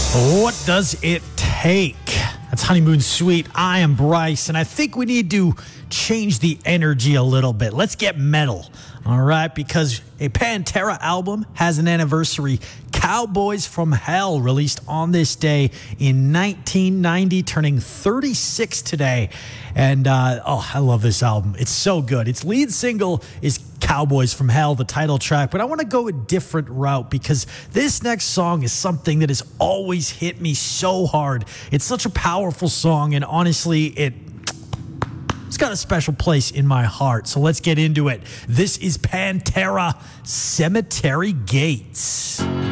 What does it take? That's Honeymoon Suite. I am Bryce, and I think we need to change the energy a little bit. Let's get metal, all right? Because a Pantera album has an anniversary. Cowboys from Hell, released on this day in 1990, turning 36 today. And, I love this album. It's so good. Its lead single is Cowboys from Hell, the title track. But I want to go a different route because this next song is something that has always hit me so hard. It's such a powerful song, and honestly, it's got a special place in my heart. So let's get into it. This is Pantera, Cemetery Gates.